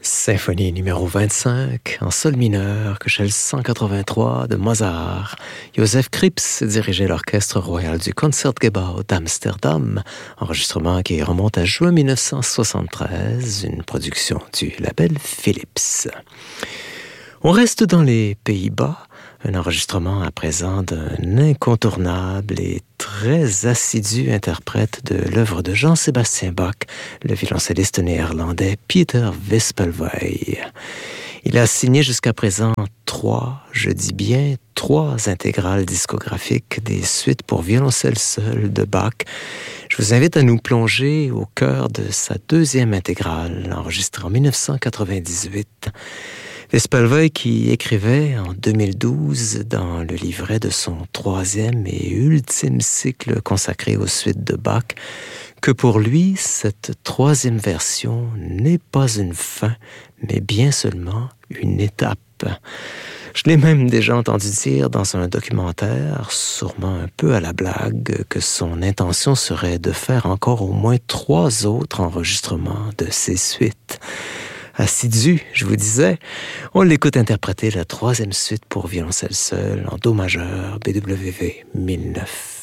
Symphonie numéro 25, en sol mineur, Köchel 183 de Mozart. Joseph Krips dirigeait l'Orchestre royal du Concertgebouw d'Amsterdam, enregistrement qui remonte à juin 1973, une production du label Philips. On reste dans les Pays-Bas, un enregistrement à présent d'un incontournable et très assidu interprète de l'œuvre de Jean-Sébastien Bach, le violoncelliste néerlandais Peter Wispelwey. Il a signé jusqu'à présent trois intégrales discographiques des suites pour violoncelle seul de Bach. Je vous invite à nous plonger au cœur de sa deuxième intégrale, enregistrée en 1998. Wispelwey qui écrivait en 2012 dans le livret de son troisième et ultime cycle consacré aux suites de Bach que pour lui, cette troisième version n'est pas une fin, mais bien seulement une étape. Je l'ai même déjà entendu dire dans un documentaire, sûrement un peu à la blague, que son intention serait de faire encore au moins 3 autres enregistrements de ses suites. Assidu, je vous disais, on l'écoute interpréter la troisième suite pour violoncelle seul en do majeur BWV 1009.